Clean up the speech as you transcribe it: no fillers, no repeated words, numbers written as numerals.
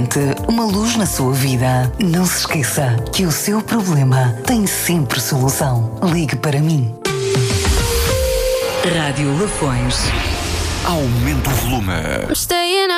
repente uma luz na sua vida. Não se esqueça que o seu problema tem sempre solução. Ligue para mim. Rádio Lafões. Aumenta o volume.